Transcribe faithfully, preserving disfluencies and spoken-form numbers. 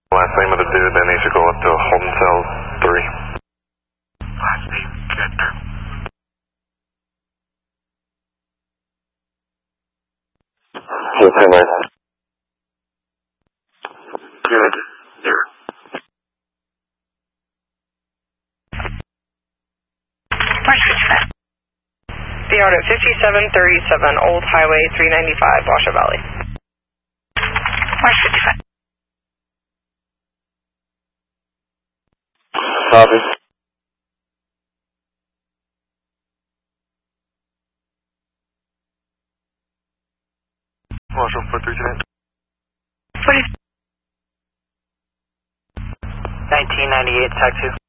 Last name of the dude, then needs to go up to Holden Cell three. Last name, Gender. What's your name? Good. There. Where's fifty-five? Be out at fifty-seven thirty-seven Old Highway three ninety-five, Washoe Valley. Where's fifty-five? Copy. Washoe four three tonight. What is nineteen ninety-eight, Tag two.